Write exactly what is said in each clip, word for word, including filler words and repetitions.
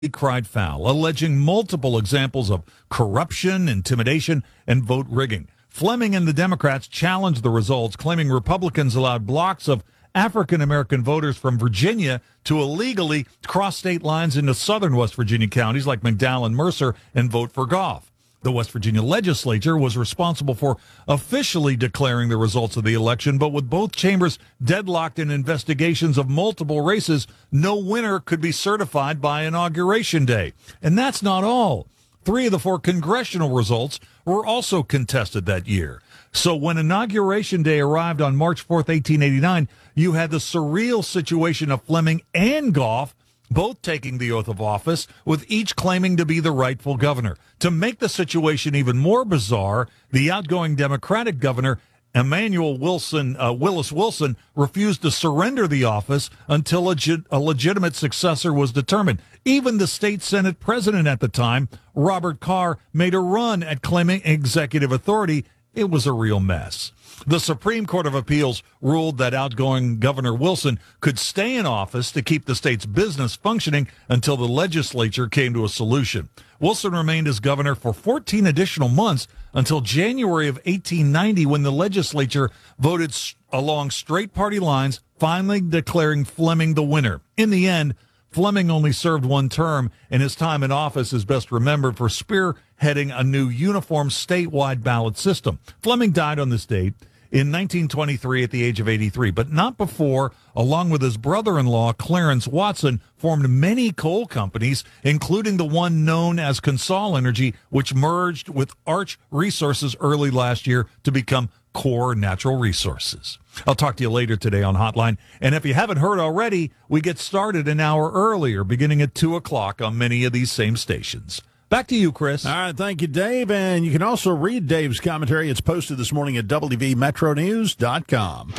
cried foul, alleging multiple examples of corruption, intimidation, and vote rigging. Fleming and the Democrats challenged the results, claiming Republicans allowed blocks of African-American voters from Virginia to illegally cross state lines into southern West Virginia counties like McDowell and Mercer and vote for Goff. The West Virginia legislature was responsible for officially declaring the results of the election, but with both chambers deadlocked in investigations of multiple races, no winner could be certified by Inauguration Day. And that's not all. Three of the four congressional results were also contested that year. So when Inauguration Day arrived on March fourth, eighteen eighty-nine, you had the surreal situation of Fleming and Goff both taking the oath of office, with each claiming to be the rightful governor. To make the situation even more bizarre, the outgoing Democratic governor, Emmanuel Wilson, uh, Willis Wilson, refused to surrender the office until a, ge- a legitimate successor was determined. Even the state Senate president at the time, Robert Carr, made a run at claiming executive authority. It was a real mess. The Supreme Court of Appeals ruled that outgoing Governor Wilson could stay in office to keep the state's business functioning until the legislature came to a solution. Wilson remained as governor for fourteen additional months until January of eighteen ninety, when the legislature voted along straight party lines, finally declaring Fleming the winner. In the end, Fleming only served one term, and his time in office is best remembered for spearheading a new uniform statewide ballot system. Fleming died on this date in nineteen twenty-three at the age of eighty-three, but not before, along with his brother-in-law, Clarence Watson, formed many coal companies, including the one known as Consol Energy, which merged with Arch Resources early last year to become Core Natural Resources. I'll talk to you later today on Hotline. And if you haven't heard already, we get started an hour earlier, beginning at two o'clock on many of these same stations. Back to you, Chris. All right, thank you, Dave. And you can also read Dave's commentary. It's posted this morning at W V Metro News dot com.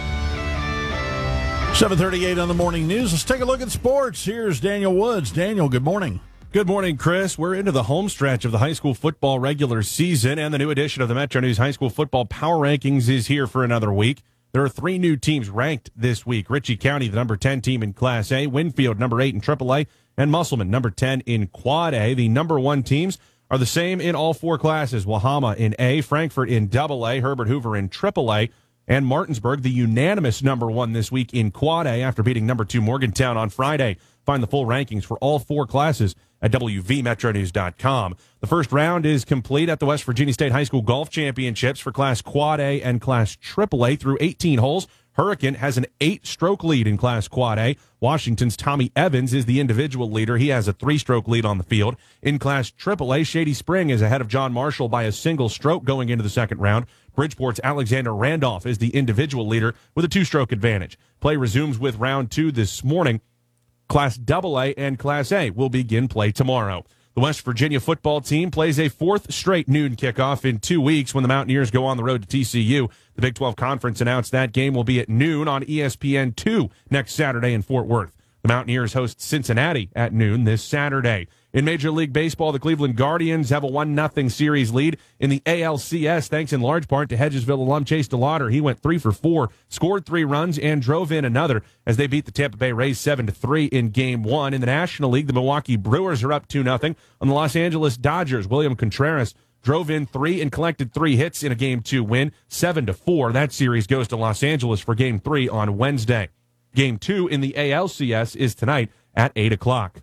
seven thirty-eight on the morning news. Let's take a look at sports. Here's Daniel Woods. Daniel, good morning. Good morning, Chris. We're into the home stretch of the high school football regular season, and the new edition of the Metro News High School Football Power Rankings is here for another week. There are three new teams ranked this week. Ritchie County, the number ten team in Class A, Winfield, number eight in Triple A, and Musselman, number ten in Quad A. The number one teams are the same in all four classes. Wahama in A, Frankfort in Double A, Herbert Hoover in Triple A, and Martinsburg, the unanimous number one this week in Quad A after beating number two Morgantown on Friday. Find the full rankings for all four classes at W V Metro News dot com. The first round is complete at the West Virginia State High School Golf Championships for Class Quad A and Class Triple A through eighteen holes. Hurricane has an eight-stroke lead in Class Quad A. Washington's Tommy Evans is the individual leader. He has a three-stroke lead on the field. In Class Triple A, Shady Spring is ahead of John Marshall by a single stroke going into the second round. Bridgeport's Alexander Randolph is the individual leader with a two-stroke advantage. Play resumes with round two this morning. Class Double A and Class A will begin play tomorrow. The West Virginia football team plays a fourth straight noon kickoff in two weeks when the Mountaineers go on the road to T C U. The Big twelve Conference announced that game will be at noon on E S P N two next Saturday in Fort Worth. The Mountaineers host Cincinnati at noon this Saturday. In Major League Baseball, the Cleveland Guardians have a one nothing series lead in the A L C S, thanks in large part to Hedgesville alum Chase DeLauder. He went three for four, scored three runs, and drove in another as they beat the Tampa Bay Rays seven to three in Game one. In the National League, the Milwaukee Brewers are up two nothing on the Los Angeles Dodgers. William Contreras drove in three and collected three hits in a Game two win, seven to four. That series goes to Los Angeles for Game three on Wednesday. Game two in the A L C S is tonight at eight o'clock.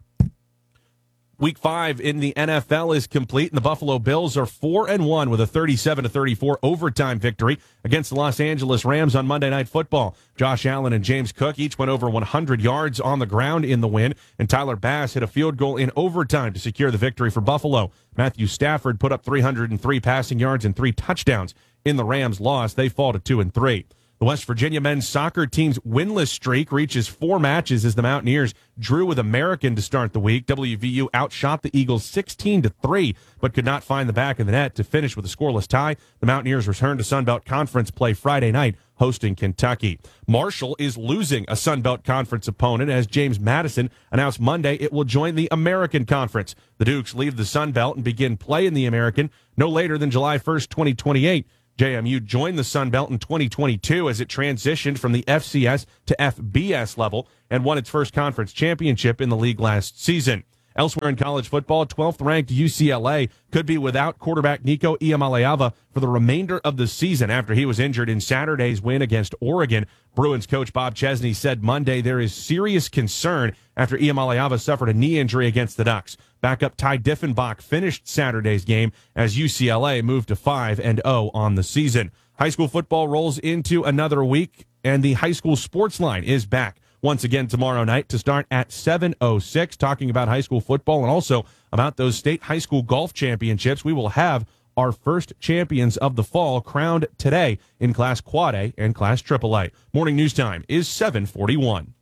Week five in the N F L is complete, and the Buffalo Bills are four and one with a thirty-seven to thirty-four overtime victory against the Los Angeles Rams on Monday Night Football. Josh Allen and James Cook each went over one hundred yards on the ground in the win, and Tyler Bass hit a field goal in overtime to secure the victory for Buffalo. Matthew Stafford put up three hundred three passing yards and three touchdowns in the Rams' loss. They fall to two and three. The West Virginia men's soccer team's winless streak reaches four matches as the Mountaineers drew with American to start the week. W V U outshot the Eagles sixteen to three, but could not find the back of the net to finish with a scoreless tie. The Mountaineers return to Sun Belt Conference play Friday night, hosting Kentucky. Marshall is losing a Sun Belt Conference opponent as James Madison announced Monday it will join the American Conference. The Dukes leave the Sun Belt and begin play in the American no later than July first, twenty twenty-eight. J M U joined the Sun Belt in twenty twenty-two as it transitioned from the F C S to F B S level and won its first conference championship in the league last season. Elsewhere in college football, twelfth-ranked U C L A could be without quarterback Nico Iamaleava for the remainder of the season after he was injured in Saturday's win against Oregon. Bruins coach Bob Chesney said Monday there is serious concern after Iamaleava suffered a knee injury against the Ducks. Backup Ty Diffenbach finished Saturday's game as U C L A moved to five and oh on the season. High school football rolls into another week, and the high school sports line is back once again tomorrow night to start at seven oh six, talking about high school football and also about those state high school golf championships. We will have our first champions of the fall crowned today in Class Quad A and Class Triple A. Morning news time is seven forty-one.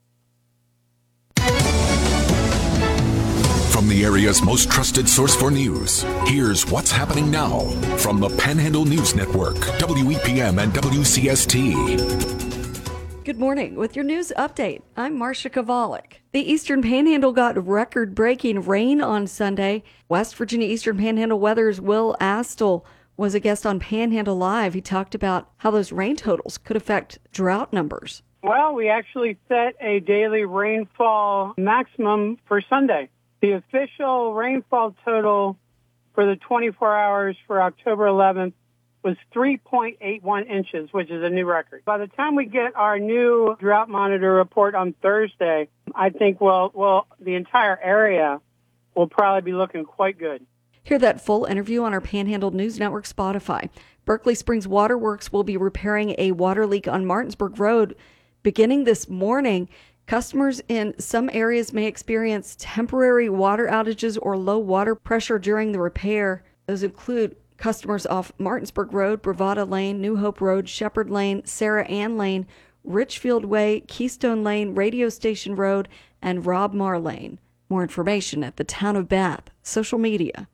From the area's most trusted source for news, here's what's happening now from the Panhandle News Network, W E P M and W C S T. Good morning. With your news update, I'm Marcia Kovalik. The Eastern Panhandle got record-breaking rain on Sunday. West Virginia Eastern Panhandle Weather's Will Astle was a guest on Panhandle Live. He talked about how those rain totals could affect drought numbers. Well, we actually set a daily rainfall maximum for Sunday. The official rainfall total for the twenty-four hours for October eleventh was three point eight one inches, which is a new record. By the time we get our new drought monitor report on Thursday, I think we'll, well, the entire area will probably be looking quite good. Hear that full interview on our Panhandle News Network Spotify. Berkeley Springs Waterworks will be repairing a water leak on Martinsburg Road beginning this morning. Customers in some areas may experience temporary water outages or low water pressure during the repair. Those include customers off Martinsburg Road, Bravada Lane, New Hope Road, Shepherd Lane, Sarah Ann Lane, Richfield Way, Keystone Lane, Radio Station Road, and Rob Marr Lane. More information at the Town of Bath social media.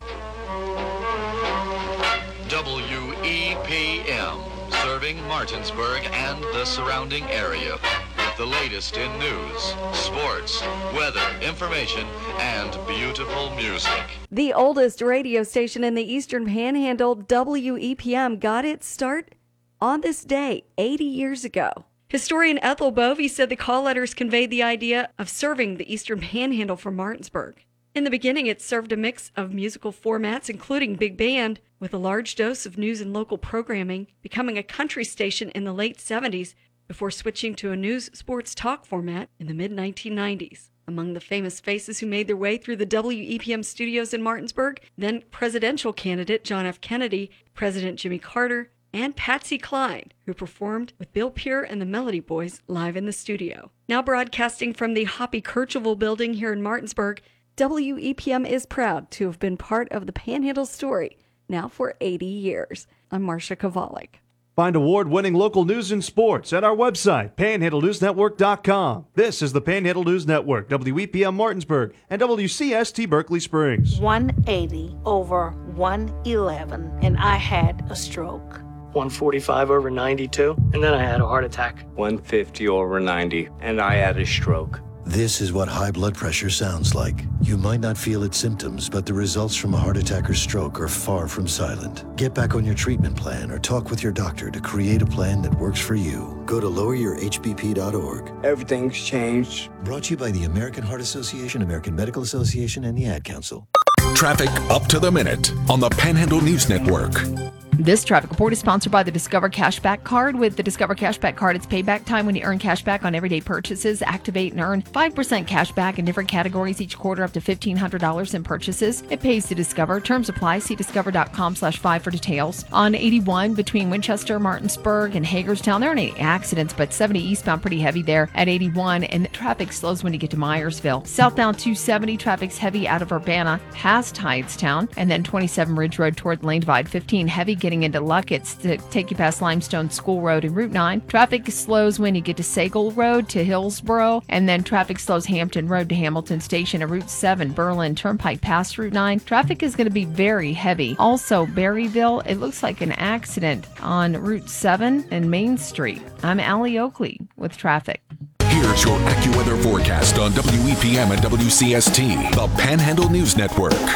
W E P M, serving Martinsburg and the surrounding area. The latest in news, sports, weather, information, and beautiful music. The oldest radio station in the Eastern Panhandle, W E P M, got its start on this day eighty years ago. Historian Ethel Bovey said the call letters conveyed the idea of serving the Eastern Panhandle from Martinsburg. In the beginning, it served a mix of musical formats, including big band, with a large dose of news and local programming, becoming a country station in the late seventies, before switching to a news sports talk format in the mid nineteen nineties. Among the famous faces who made their way through the W E P M studios in Martinsburg, then presidential candidate John F. Kennedy, President Jimmy Carter, and Patsy Cline, who performed with Bill Pure and the Melody Boys live in the studio. Now broadcasting from the Hoppy Kercheval building here in Martinsburg, W E P M is proud to have been part of the Panhandle story, now for eighty years. I'm Marcia Kovalik. Find award-winning local news and sports at our website, panhandle news network dot com. This is the Panhandle News Network, W E P M Martinsburg, and W C S T Berkeley Springs. one eighty over one eleven, and I had a stroke. one forty-five over ninety-two, and then I had a heart attack. one fifty over ninety, and I had a stroke. This is what high blood pressure sounds like. You might not feel its symptoms, but the results from a heart attack or stroke are far from silent. Get back on your treatment plan or talk with your doctor to create a plan that works for you. Go to lower your h b p dot org. Everything's changed. Brought to you by the American Heart Association, American Medical Association, and the Ad Council. Traffic up to the minute on the Panhandle News Network. This traffic report is sponsored by the Discover Cashback Card. With the Discover Cashback Card, it's payback time when you earn cash back on everyday purchases. Activate and earn five percent cash back in different categories each quarter up to fifteen hundred dollars in purchases. It pays to Discover. Terms apply. See discover dot com slash five for details. On eighty-one between Winchester, Martinsburg, and Hagerstown, there aren't any accidents, but seventy eastbound pretty heavy there at eighty-one, and traffic slows when you get to Myersville. Southbound two seventy, traffic's heavy out of Urbana past Hydetown, and then twenty-seven Ridge Road toward Lane Divide. fifteen heavy getting into Luckett's to take you past Limestone School Road and Route nine. Traffic slows when you get to Sagal Road to Hillsboro, and then traffic slows Hampton Road to Hamilton Station and Route seven Berlin Turnpike past Route nine. Traffic is going to be very heavy. Also, Berryville, it looks like an accident on Route seven and Main Street. I'm Allie Oakley with traffic. Here's your AccuWeather forecast on W E P M and W C S T, the Panhandle News Network.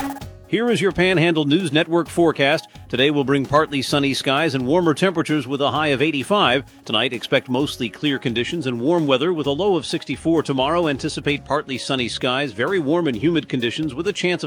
Here is your Panhandle News Network forecast. Today will bring partly sunny skies and warmer temperatures with a high of eighty-five. Tonight, expect mostly clear conditions and warm weather with a low of sixty-four. Tomorrow, anticipate partly sunny skies, very warm and humid conditions with a chance of